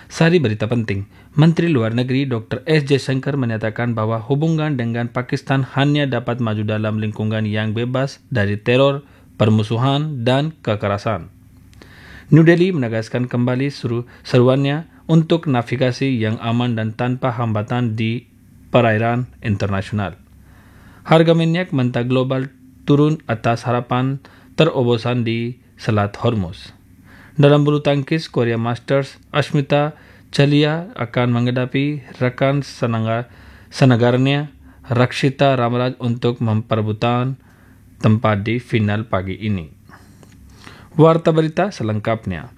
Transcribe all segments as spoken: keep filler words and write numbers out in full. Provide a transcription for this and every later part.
Sari berita penting, Menteri Luar Negeri doktor S. Jaishankar menyatakan bahwa hubungan dengan Pakistan hanya dapat maju dalam lingkungan yang bebas dari teror, permusuhan, dan kekerasan. New Delhi menegaskan kembali seru, seruannya untuk navigasi yang aman dan tanpa hambatan di perairan internasional. Harga minyak mentah global turun atas harapan terobosan di Selat Hormuz. Dalam bulu tangkis Korea Masters, Ashmita Chalia akan menghadapi rekan senangga, senegaranya Rakshita Ramraj untuk memperebutkan tempat di final pagi ini. Warta berita selengkapnya.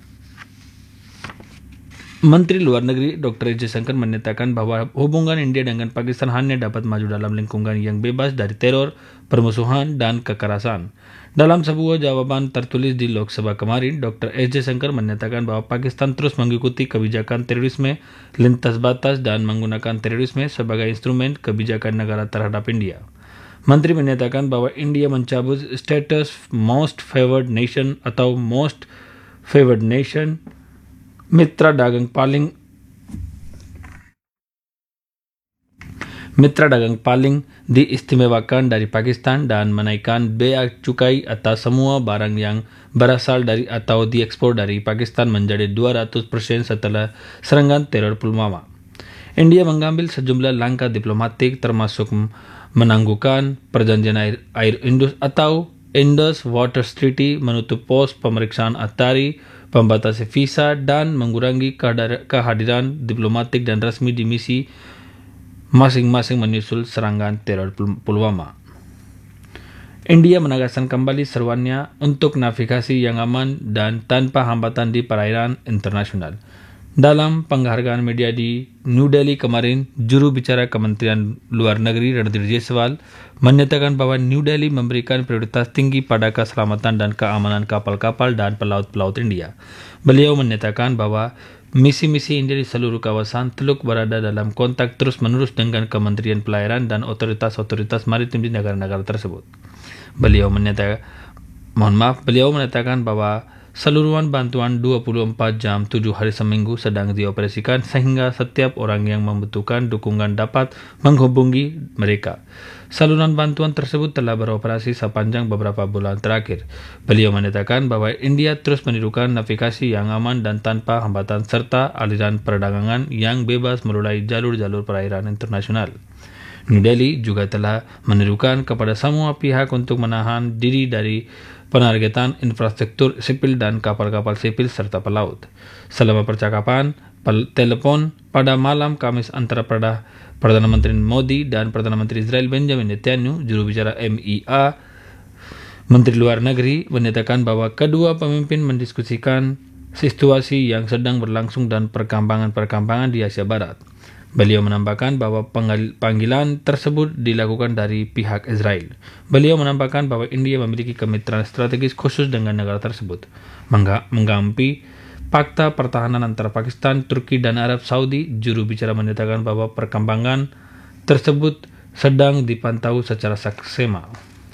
Menteri Luar Negeri doktor S. Jaishankar menyatakan bahwa hubungan India dengan Pakistan hanya dapat maju dalam lingkungan yang bebas dari teror, permusuhan, dan kekerasan. Dalam sebuah jawaban tertulis di Lok Sabha kemarin, doktor S. Jaishankar menyatakan bahwa Pakistan terus mengikuti kebijakan terorisme lintas batas dan menggunakan terorisme sebagai instrumen kebijakan negara terhadap India. Menteri menyatakan bahwa India mencabut status Most Favored Nation atau Most Favored Nation Mitra dagang paling Mitra dagang paling diistimewakan dari Pakistan dan menaikkan bea cukai atas semua barang yang berasal dari atau diekspor dari Pakistan menjadi dua ratus persen setelah serangan teror Pulwama. India mengambil sejumlah langkah diplomatik termasuk menangguhkan perjanjian air, air Indus atau Indus Water Treaty, menutup pos pemeriksaan Atari, membatasi visa, dan mengurangi kehadiran diplomatik dan resmi di misi masing-masing menyusul serangan teror Pulwama. India menegaskan kembali seruannya untuk navigasi yang aman dan tanpa hambatan di perairan internasional. Dalam penghargaan media di New Delhi kemarin, juru bicara Kementerian Luar Negeri Randhir Jaiswal menyatakan bahwa New Delhi memberikan prioritas tinggi pada keselamatan dan keamanan kapal-kapal dan pelaut-pelaut India. Beliau menyatakan bahwa misi-misi India di seluruh kawasan Teluk berada dalam kontak terus-menerus dengan Kementerian Pelayaran dan otoritas-otoritas maritim di negara-negara tersebut. Beliau menyatakan, mohon maaf, beliau menyatakan bahwa seluruhan bantuan dua puluh empat jam tujuh hari seminggu sedang dioperasikan sehingga setiap orang yang membutuhkan dukungan dapat menghubungi mereka. Saluran bantuan tersebut telah beroperasi sepanjang beberapa bulan terakhir. Beliau menyatakan bahwa India terus menirukan navigasi yang aman dan tanpa hambatan serta aliran perdagangan yang bebas melalui jalur-jalur perairan internasional. New Delhi juga telah menirukan kepada semua pihak untuk menahan diri dari penargetan infrastruktur sipil dan kapal-kapal sipil serta pelaut. Selama percakapan telepon pada malam Kamis antara Perdana Menteri Modi dan Perdana Menteri Israel Benjamin Netanyahu, juru bicara M I A, Menteri Luar Negeri, menyatakan bahwa kedua pemimpin mendiskusikan situasi yang sedang berlangsung dan perkembangan-perkembangan di Asia Barat. Beliau menambahkan bahwa panggilan tersebut dilakukan dari pihak Israel. Beliau menambahkan bahwa India memiliki kemitraan strategis khusus dengan negara tersebut, mengganti fakta pertahanan antara Pakistan, Turki, dan Arab Saudi. Juru bicara menyatakan bahwa perkembangan tersebut sedang dipantau secara saksema.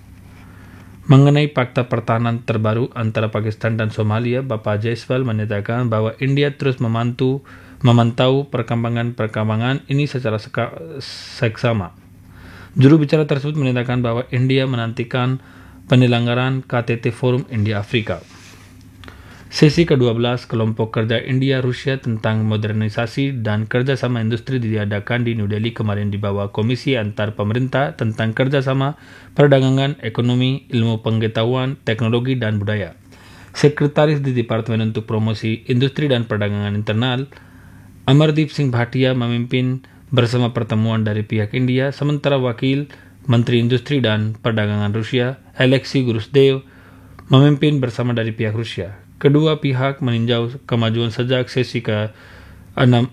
Mengenai fakta pertahanan terbaru antara Pakistan dan Somalia, Bapak Jaiswal menyatakan bahwa India terus memantau memantau perkembangan-perkembangan ini secara seksama. Juru bicara tersebut menyatakan bahwa India menantikan penyelenggaraan K T T Forum India Afrika. Sesi kedua belas kelompok kerja India-Rusia tentang modernisasi dan kerjasama industri diadakan di New Delhi kemarin di bawah Komisi Antar Pemerintah tentang Kerjasama Perdagangan, Ekonomi, Ilmu Pengetahuan, Teknologi, dan Budaya. Sekretaris di Departemen untuk Promosi Industri dan Perdagangan Internal, Amardeep Singh Bhatia, memimpin bersama pertemuan dari pihak India, sementara Wakil Menteri Industri dan Perdagangan Rusia, Alexei Gruzdev, memimpin bersama dari pihak Rusia. Kedua pihak meninjau kemajuan sejak sesi ke enam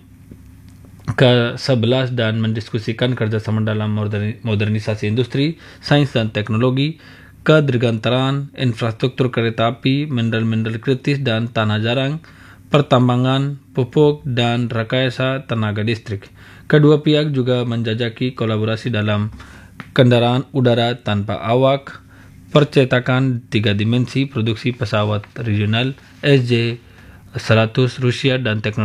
ke sebelas dan mendiskusikan kerjasama dalam modernisasi industri, sains dan teknologi, kedirgantaraan, infrastruktur kereta api, mineral-mineral kritis dan tanah jarang, pertambangan, pupuk, dan rekayasa tenaga listrik. Kedua pihak juga menjajaki kolaborasi dalam kendaraan udara tanpa awak, percetakan tiga dimensi, produksi pesawat regional, S J seratus Rusia, dan teknologi